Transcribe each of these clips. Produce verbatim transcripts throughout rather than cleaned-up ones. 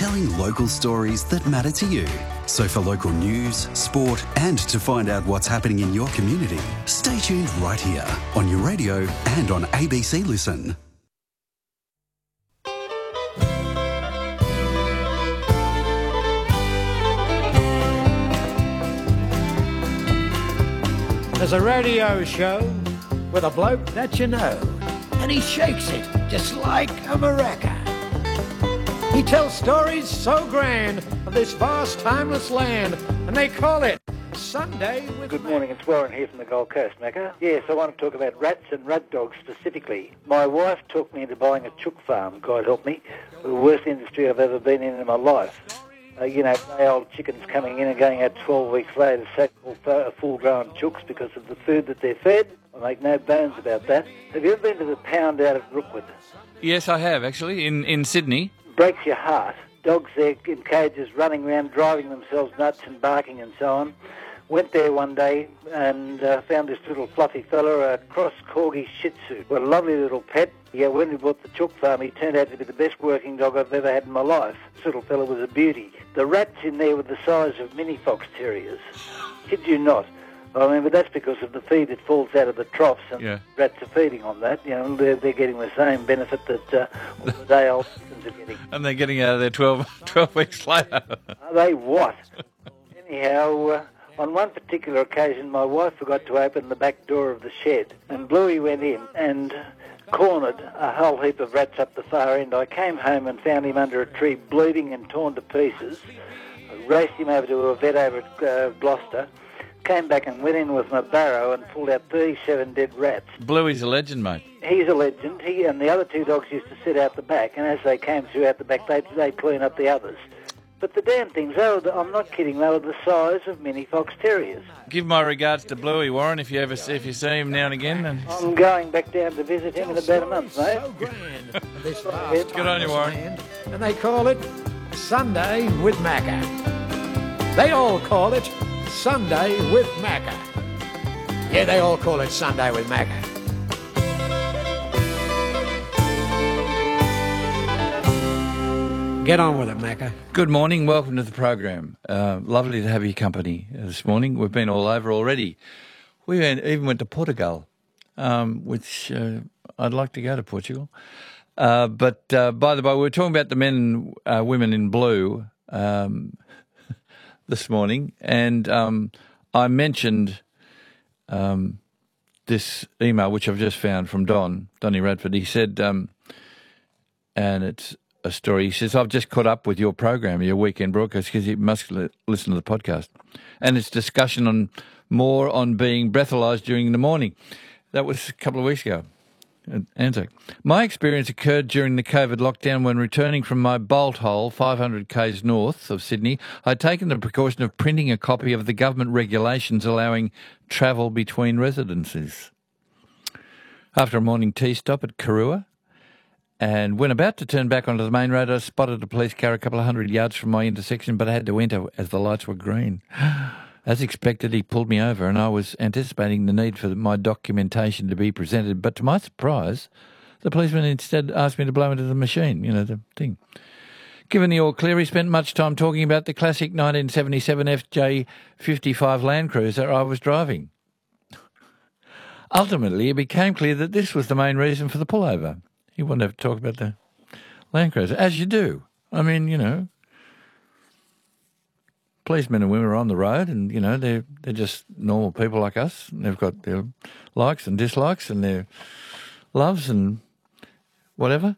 telling local stories that matter to you. So for local news, sport and to find out what's happening in your community, stay tuned right here on your radio and on A B C Listen. There's a radio show with a bloke that you know, and he shakes it just like a maraca. He tells stories so grand of this vast, timeless land, and they call it Sunday with Good morning, it's Warren here from the Gold Coast, Macca. Yes, I want to talk about rats and rat dogs specifically. My wife took me into buying a chook farm, God help me, the worst industry I've ever been in in my life. Uh, you know, day old chickens coming in and going out twelve weeks later, sackful uh, full-grown chooks because of the food that they're fed. I make no bones about that. Have you ever been to the pound out at Rookwood? Yes, I have, actually, in, in Sydney. Breaks your heart. Dogs there in cages running around, driving themselves nuts and barking and so on. Went there one day and uh, found this little fluffy fella, a cross corgi shih tzu. What a lovely little pet. Yeah, when we bought the chook farm, he turned out to be the best working dog I've ever had in my life. This little fella was a beauty. The rats in there were the size of mini fox terriers. Kid you not. I mean, but that's because of the feed that falls out of the troughs, and yeah. Rats are feeding on that. You know, they're, they're getting the same benefit that uh, all the day-old chickens are getting. And they're getting out of there twelve, twelve weeks later. Are they what? Anyhow, uh, on one particular occasion, my wife forgot to open the back door of the shed, and Bluey went in and cornered a whole heap of rats up the far end. I came home and found him under a tree, bleeding and torn to pieces. I raced him over to a vet over at uh, Gloucester, came back and went in with my barrow and pulled out thirty-seven dead rats. Bluey's a legend, mate. He's a legend. He and the other two dogs used to sit out the back, and as they came through out the back, they'd, they'd clean up the others. But the damn things, they were, I'm not kidding, they were the size of mini fox terriers. Give my regards to Bluey, Warren, if you ever see, if you see him now and again. And... I'm going back down to visit him in about a month, mate. So grand, this vast, Good on you, Warren. land, and they call it Sunday with Macca. They all call it Sunday with Macca. Yeah, they all call it Sunday with Macca. Get on with it, Macca. Good morning, welcome to the program. Uh, lovely to have your company this morning. We've been all over already. We went, even went to Portugal, um, which uh, I'd like to go to Portugal. Uh, but uh, by the way, we were talking about the men and uh, women in blue um, this morning, and um, I mentioned um, this email, which I've just found from Don, Donny Radford. He said, um, and it's a story. He says, I've just caught up with your program, your weekend broadcast, because you must li- listen to the podcast. And it's discussion on more on being breathalyzed during the morning. That was a couple of weeks ago at Anzac. My experience occurred during the COVID lockdown when returning from my bolt hole five hundred kays north of Sydney. I'd taken the precaution of printing a copy of the government regulations allowing travel between residences. After a morning tea stop at Karua, and when about to turn back onto the main road, I spotted a police car a couple of hundred yards from my intersection, but I had to enter as the lights were green. As expected, he pulled me over, and I was anticipating the need for my documentation to be presented. But to my surprise, the policeman instead asked me to blow into the machine, you know, the thing. Given the all clear, he spent much time talking about the classic nineteen seventy-seven F J fifty-five Land Cruiser I was driving. Ultimately, it became clear that this was the main reason for the pullover. He wanted to have to talk about the Land Cruiser, as you do. I mean, you know, policemen and women are on the road, and you know they're they're just normal people like us. And they've got their likes and dislikes and their loves and whatever.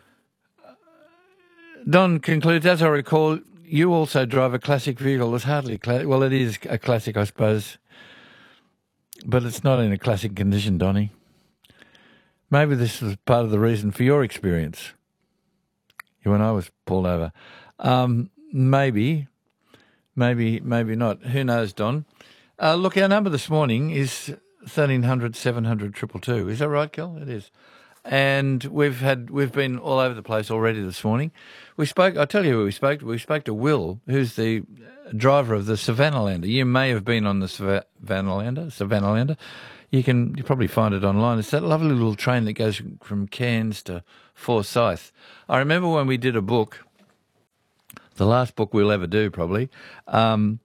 Don concludes, as I recall, you also drive a classic vehicle. It's hardly a classic. Well, it is a classic, I suppose, but it's not in a classic condition, Donny. Maybe this was part of the reason for your experience when I was pulled over. Um, maybe, maybe, maybe not. Who knows, Don? Uh, look, our number this morning is thirteen hundred, seven hundred, two two two. Is that right, Kel? It is. And we've had we've been all over the place already this morning. We spoke. I'll tell you who we spoke to. We spoke to Will, who's the driver of the Savannah-lander. You may have been on the Savannah-lander. Savannah-lander. You can you probably find it online. It's that lovely little train that goes from Cairns to Forsyth. I remember when we did a book the last book we'll ever do, probably, um,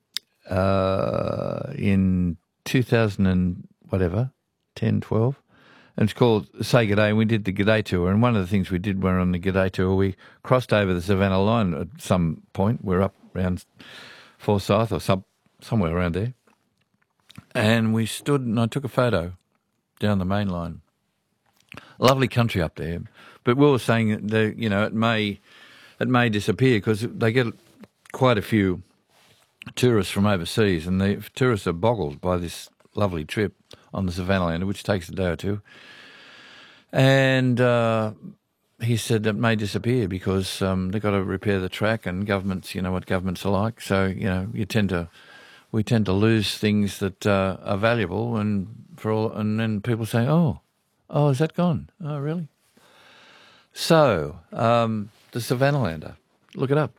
uh, in two thousand and whatever, ten, twelve. And it's called Say G'day, and we did the G'day tour. And one of the things we did when we were on the G'day tour, we crossed over the Savannah line at some point. We're up around Forsyth or some, somewhere around there. And we stood and I took a photo down the main line. Lovely country up there. But we were saying that, you know, it may it may disappear because they get quite a few tourists from overseas, and the tourists are boggled by this lovely trip on the Savannah Lander, which takes a day or two. And uh, he said it may disappear because um, they've got to repair the track, and governments, you know what governments are like. So, you know, you tend to, we tend to lose things that uh, are valuable, and for all, and then people say, oh, oh, is that gone? Oh, really? So, um, the Savannah Lander, look it up.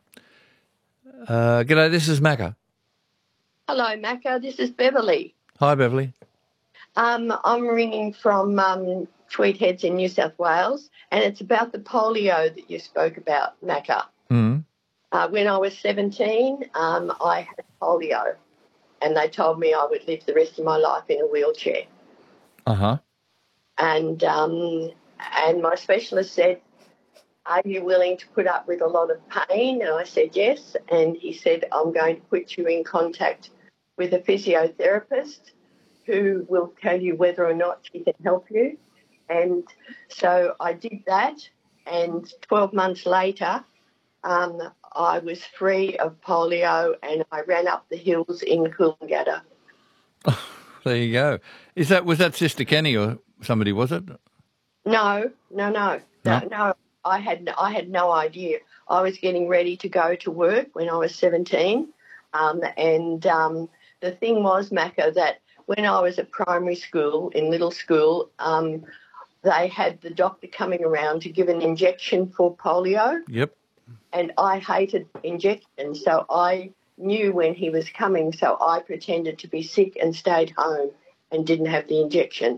Uh, g'day, this is Macca. Hello, Macca. This is Beverly. Hi, Beverly. Um, I'm ringing from um, Tweed Heads in New South Wales, and it's about the polio that you spoke about, Macca. Mm-hmm. Uh, when I was seventeen, um, I had polio, and they told me I would live the rest of my life in a wheelchair. Uh-huh. And um, and my specialist said, are you willing to put up with a lot of pain? And I said yes. And he said, I'm going to put you in contact with a physiotherapist who will tell you whether or not she can help you. And so I did that. And twelve months later, um, I was free of polio and I ran up the hills in Coolangatta. Oh, there you go. Is that, was that Sister Kenny or somebody, was it? No, no, no, no, No? no. I had I had no idea. I was getting ready to go to work when I was seventeen, um, and um, the thing was, Macca, that when I was at primary school, in little school, um, they had the doctor coming around to give an injection for polio. Yep. And I hated injections, so I knew when he was coming, so I pretended to be sick and stayed home and didn't have the injection.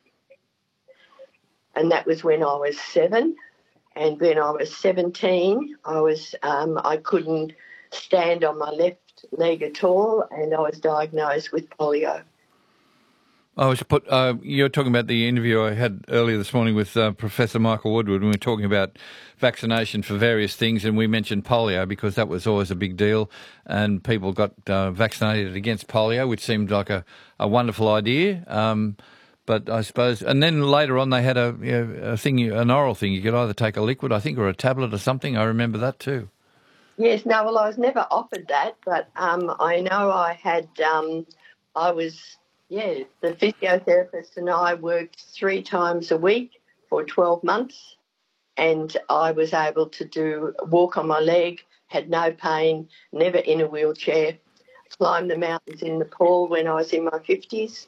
And that was when I was seven. And when I was seventeen, I was um, I couldn't stand on my left leg at all, and I was diagnosed with polio. I was put. Uh, you're talking about the interview I had earlier this morning with uh, Professor Michael Woodward, and we were talking about vaccination for various things, and we mentioned polio because that was always a big deal, and people got uh, vaccinated against polio, which seemed like a, a wonderful idea. Um, But I suppose, and then later on they had a, you know, a thing, an oral thing. You could either take a liquid, I think, or a tablet or something. I remember that too. Yes, no, well, I was never offered that, but um, I know I had, um, I was, yeah, the physiotherapist and I worked three times a week for twelve months, and I was able to do walk on my leg, had no pain, never in a wheelchair, climbed the mountains in Nepal when I was in my fifties.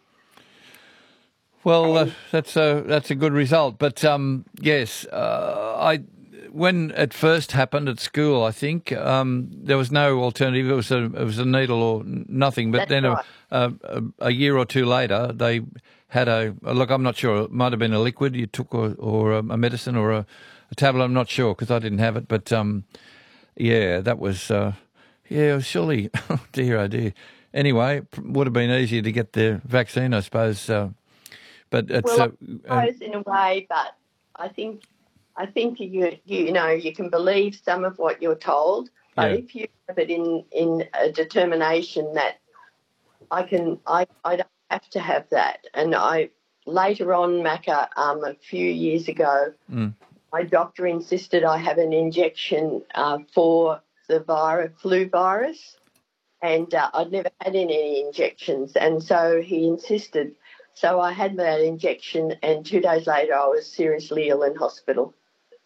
Well, uh, that's a that's a good result. But um, yes, uh, I when it first happened at school, I think um, there was no alternative. It was a it was a needle or nothing. But That's then right. a, a, a year or two later, they had a look. I'm not sure. It might have been a liquid you took, or, or a medicine, or a, a tablet. I'm not sure because I didn't have it. But um, yeah, that was uh, yeah. Surely, oh dear, oh dear. Anyway, it would have been easier to get the vaccine, I suppose. Uh, But it's well, uh, I suppose in a way, but I think I think you you know you can believe some of what you're told, but Yeah. if you have it in, in a determination that I can I, I don't have to have that, and I later on, Macca, um, a few years ago, mm. my doctor insisted I have an injection uh, for the virus, flu virus, and uh, I'd never had any injections, and so he insisted. So I had that injection, and two days later I was seriously ill in hospital.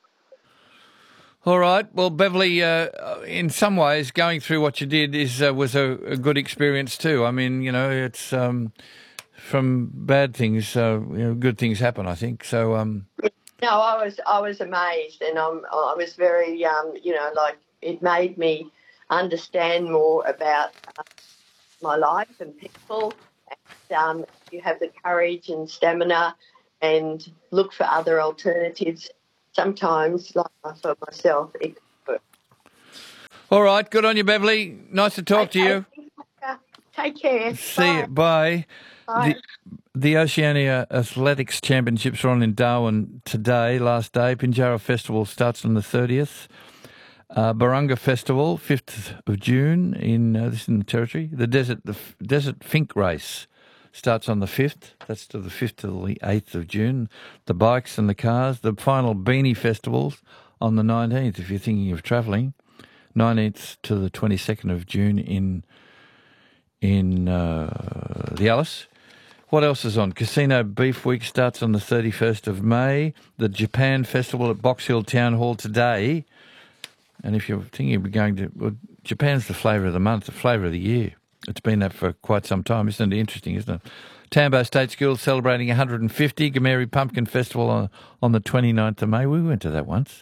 All right. Well, Beverly, uh, in some ways, going through what you did is uh, was a, a good experience too. I mean, you know, it's um, from bad things, uh, you know, good things happen, I think. So, um, no, I was I was amazed, and I'm I was very um, you know, like it made me understand more about uh, my life and people. And, um, you have the courage and stamina, and look for other alternatives. Sometimes, like for myself, it could work. All right, good on you, Beverly. Nice to talk Okay. to you. Take care. See Bye. you. Bye. Bye. The, the Oceania Athletics Championships are on in Darwin today, last day. Pinjarra Festival starts on the thirtieth. Uh, Barunga Festival, fifth of June, in uh, this is in the Territory. The Desert the F- Desert Fink Race starts on the fifth. That's to the fifth to the eighth of June. The bikes and the cars. The final Beanie Festivals on the nineteenth, if you're thinking of travelling. nineteenth to the twenty-second of June in in uh, the Alice. What else is on? Casino Beef Week starts on the thirty-first of May. The Japan Festival at Box Hill Town Hall today. And if you're thinking of going to... Well, Japan's the flavour of the month, the flavour of the year. It's been that for quite some time. Isn't it interesting, isn't it? Tambo State School celebrating one hundred fifty. Gameri Pumpkin Festival on, on the twenty-ninth of May. We went to that once.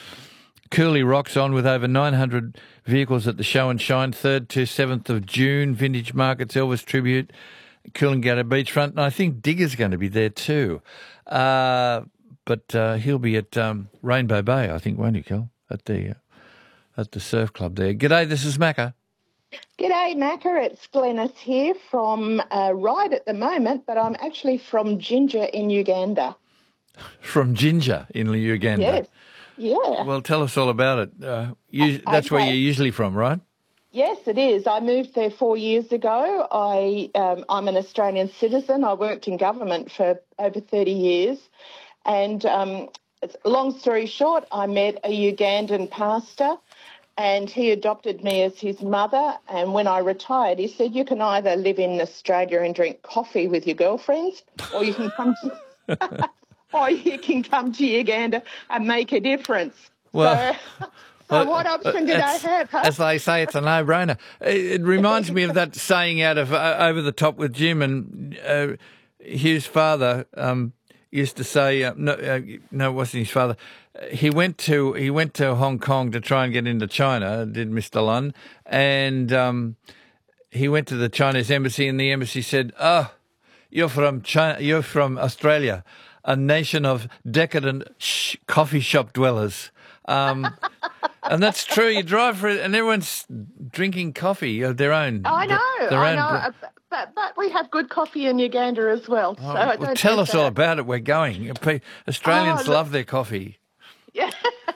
Cooley rocks on with over nine hundred vehicles at the Show and Shine, third to seventh of June. Vintage Markets, Elvis Tribute, Coolangatta Beachfront, and I think Digger's going to be there too. Uh, but uh, he'll be at um, Rainbow Bay, I think, won't he, Kel? At the, uh, at the surf club there. G'day, this is Macca. G'day, Macca. It's Glenys here from uh, Ryde at the moment, but I'm actually from Ginger in Uganda. From Ginger in Uganda? Yes. Yeah. Well, tell us all about it. Uh, you, that's okay. where you're usually from, right? Yes, it is. I moved there four years ago. I, um, I'm an Australian citizen. I worked in government for over thirty years. And um, it's, long story short, I met a Ugandan pastor and he adopted me as his mother. And when I retired, he said, you can either live in Australia and drink coffee with your girlfriends or you can come to... or you can come to Uganda and make a difference. Well, so, so what option did I have? Huh? As they say, it's a no-brainer. It, it reminds me of that saying out of uh, Over the Top with Jim, and uh, his father um, used to say, uh, no, uh, no, it wasn't his father. He went to he went to Hong Kong to try and get into China, did Mister Lun, and um, he went to the Chinese embassy, and the embassy said, "Oh, you're from China, you're from Australia, a nation of decadent sh- coffee shop dwellers." Um, and that's true. You drive for it, and everyone's drinking coffee of their own. I know, their I own know. br- But, but we have good coffee in Uganda as well. So Oh, I well, don't tell do us all that. about it. We're going. Pe- Australians Oh, look- love their coffee. Yeah,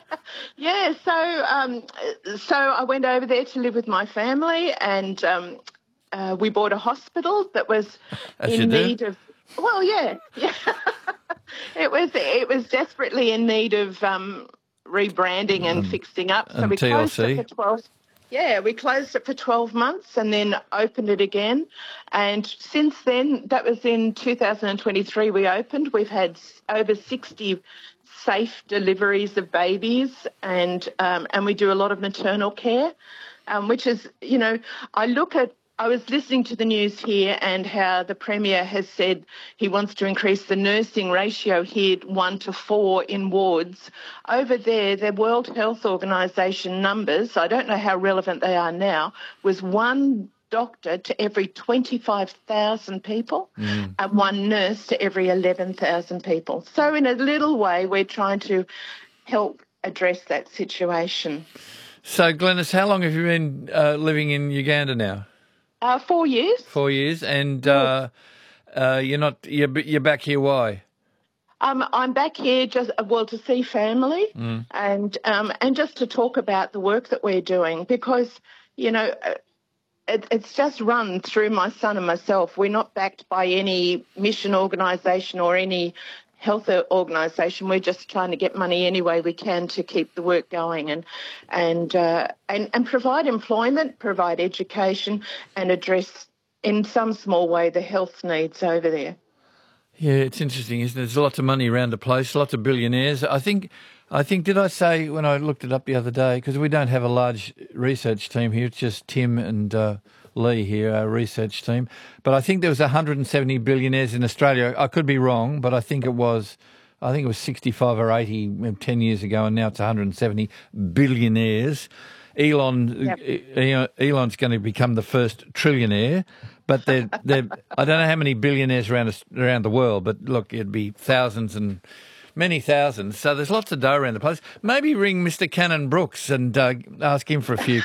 yeah. So, um, so I went over there to live with my family, and um, uh, we bought a hospital that was As you in do. need of. Well, yeah, yeah. it was it was desperately in need of um, rebranding and fixing up. So and we closed T L C. it for twelve. Yeah, we closed it for twelve months and then opened it again. And since then, that was in two thousand twenty-three we opened. We've had over sixty safe deliveries of babies, and um, and we do a lot of maternal care, um, which is, you know, I look at, I was listening to the news here and how the Premier has said he wants to increase the nursing ratio here one to four in wards. Over there, the World Health Organisation numbers, I don't know how relevant they are now, was one doctor to every twenty-five thousand people Mm. and one nurse to every eleven thousand people. So in a little way, we're trying to help address that situation. So, Glenys, how long have you been uh, living in Uganda now? Uh, four years. Four years, and uh, uh, you're not you're b- you're back here. Why? Um, I'm back here just well to see family Mm. and um, and just to talk about the work that we're doing, because you know uh, it, it's just run through my son and myself. We're not backed by any mission organisation or any health organisation. We're just trying to get money any way we can to keep the work going and and uh, and and provide employment, provide education, and address in some small way the health needs over there. Yeah, it's interesting, isn't it? There's lots of money around the place, lots of billionaires. I think, I think, did I say when I looked it up the other day, because we don't have a large research team here, it's just Tim and uh, Lee here, our research team. But I think there was one hundred seventy billionaires in Australia. I could be wrong, but I think it was, I think it was sixty-five or eighty ten years ago, and now it's one hundred seventy billionaires. Elon, Yep. E- Elon's going to become the first trillionaire, but they're, they're, I don't know how many billionaires around us- around the world, but look, it'd be thousands and many thousands. So there's lots of dough around the place. Maybe ring Mister Cannon Brooks and uh, ask him for a few